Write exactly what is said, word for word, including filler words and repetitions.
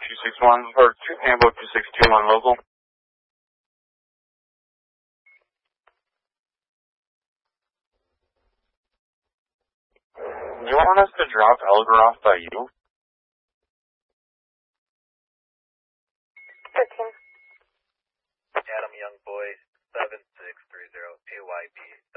two six one, or two Tambo two six two one local. Do you want us to drop Elgar off by you? thirteen. Adam Young Boy, seven six three zero A Y B.